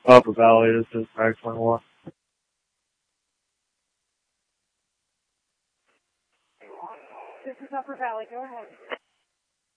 Upper Valley, this is Max 21. This is Upper Valley. Go ahead.